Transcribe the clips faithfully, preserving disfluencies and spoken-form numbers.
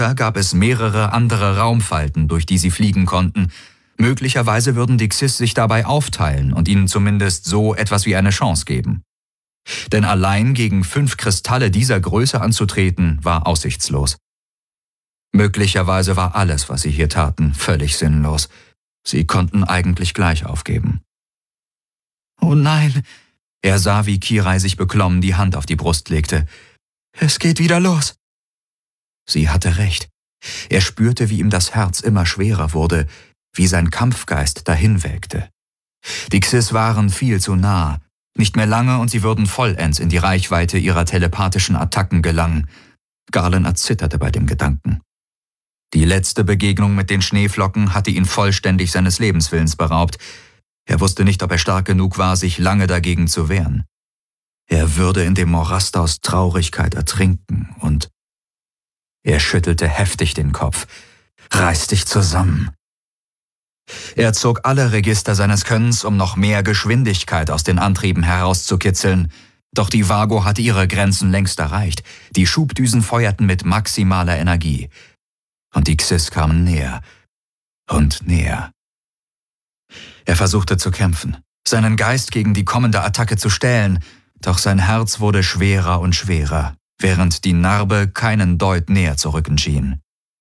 Darunter gab es mehrere andere Raumfalten, durch die sie fliegen konnten. Möglicherweise würden die Xyz sich dabei aufteilen und ihnen zumindest so etwas wie eine Chance geben. Denn allein gegen fünf Kristalle dieser Größe anzutreten, war aussichtslos. Möglicherweise war alles, was sie hier taten, völlig sinnlos. Sie konnten eigentlich gleich aufgeben. »Oh nein!« Er sah, wie Kirai sich beklommen die Hand auf die Brust legte. »Es geht wieder los!« Sie hatte recht. Er spürte, wie ihm das Herz immer schwerer wurde, wie sein Kampfgeist dahinwelkte. Die Xyz waren viel zu nah. Nicht mehr lange und sie würden vollends in die Reichweite ihrer telepathischen Attacken gelangen. Garland erzitterte bei dem Gedanken. Die letzte Begegnung mit den Schneeflocken hatte ihn vollständig seines Lebenswillens beraubt. Er wusste nicht, ob er stark genug war, sich lange dagegen zu wehren. Er würde in dem Morast aus Traurigkeit ertrinken und... Er schüttelte heftig den Kopf. »Reiß dich zusammen!« Er zog alle Register seines Könnens, um noch mehr Geschwindigkeit aus den Antrieben herauszukitzeln. Doch die Vago hatte ihre Grenzen längst erreicht. Die Schubdüsen feuerten mit maximaler Energie. Und die Xyz kamen näher und näher. Er versuchte zu kämpfen, seinen Geist gegen die kommende Attacke zu stellen, doch sein Herz wurde schwerer und schwerer, während die Narbe keinen Deut näher zu rücken schien.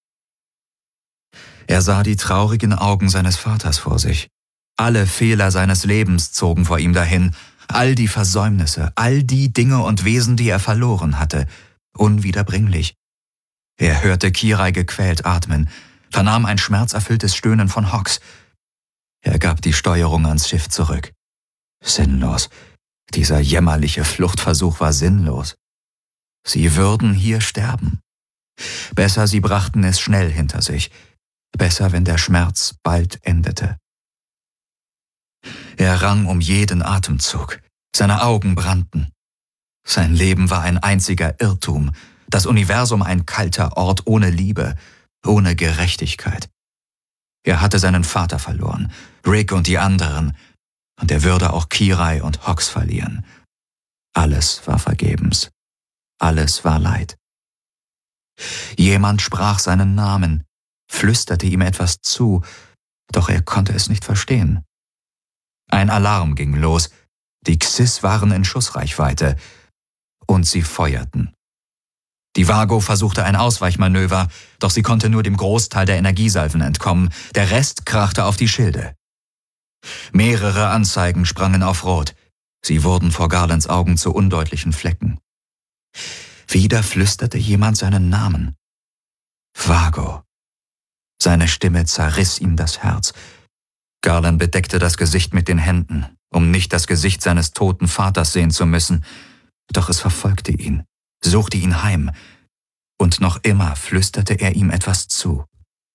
Er sah die traurigen Augen seines Vaters vor sich. Alle Fehler seines Lebens zogen vor ihm dahin, all die Versäumnisse, all die Dinge und Wesen, die er verloren hatte, unwiederbringlich. Er hörte Kirai gequält atmen, vernahm ein schmerzerfülltes Stöhnen von Hox. Er gab die Steuerung ans Schiff zurück. Sinnlos. Dieser jämmerliche Fluchtversuch war sinnlos. Sie würden hier sterben. Besser, sie brachten es schnell hinter sich. Besser, wenn der Schmerz bald endete. Er rang um jeden Atemzug. Seine Augen brannten. Sein Leben war ein einziger Irrtum, das Universum ein kalter Ort ohne Liebe, ohne Gerechtigkeit. Er hatte seinen Vater verloren, Rick und die anderen, und er würde auch Kirai und Hox verlieren. Alles war vergebens. Alles war Leid. Jemand sprach seinen Namen, flüsterte ihm etwas zu, doch er konnte es nicht verstehen. Ein Alarm ging los, die Xyz waren in Schussreichweite, und sie feuerten. Die Vago versuchte ein Ausweichmanöver, doch sie konnte nur dem Großteil der Energiesalven entkommen, der Rest krachte auf die Schilde. Mehrere Anzeigen sprangen auf Rot, sie wurden vor Garlands Augen zu undeutlichen Flecken. Wieder flüsterte jemand seinen Namen. Vago. Seine Stimme zerriss ihm das Herz. Garland bedeckte das Gesicht mit den Händen, um nicht das Gesicht seines toten Vaters sehen zu müssen. Doch es verfolgte ihn, suchte ihn heim, und noch immer flüsterte er ihm etwas zu.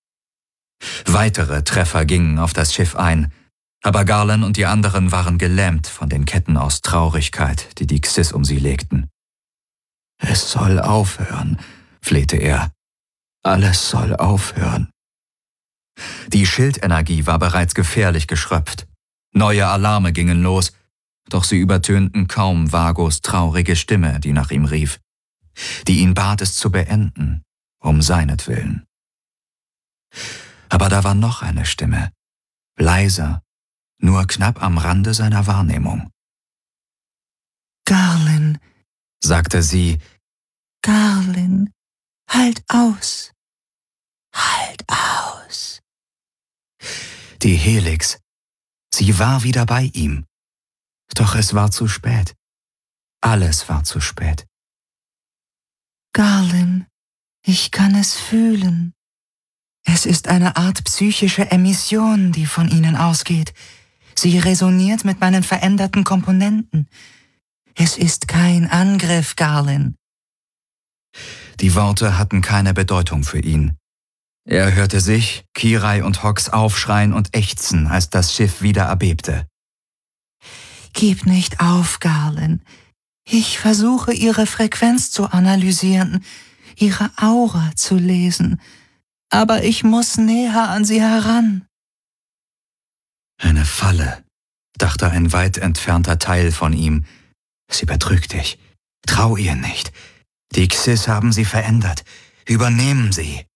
Weitere Treffer gingen auf das Schiff ein, aber Garland und die anderen waren gelähmt von den Ketten aus Traurigkeit, die die Xyz um sie legten. »Es soll aufhören«, flehte er. »Alles soll aufhören.« Die Schildenergie war bereits gefährlich geschröpft. Neue Alarme gingen los, doch sie übertönten kaum Vagos traurige Stimme, die nach ihm rief, die ihn bat, es zu beenden, um seinetwillen. Aber da war noch eine Stimme, leiser, nur knapp am Rande seiner Wahrnehmung. »Garland«, sagte sie, »Garland, halt aus, halt aus.« Die Helix, sie war wieder bei ihm. Doch es war zu spät. Alles war zu spät. »Garland, ich kann es fühlen. Es ist eine Art psychische Emission, die von Ihnen ausgeht. Sie resoniert mit meinen veränderten Komponenten. Es ist kein Angriff, Garland.« Die Worte hatten keine Bedeutung für ihn. Er hörte sich, Kirai und Hox aufschreien und ächzen, als das Schiff wieder erbebte. »Gib nicht auf, Garland. Ich versuche, Ihre Frequenz zu analysieren, Ihre Aura zu lesen. Aber ich muss näher an Sie heran.« Eine Falle, dachte ein weit entfernter Teil von ihm. Sie betrügt dich. Trau ihr nicht. Die Xyz haben sie verändert. Übernehmen sie.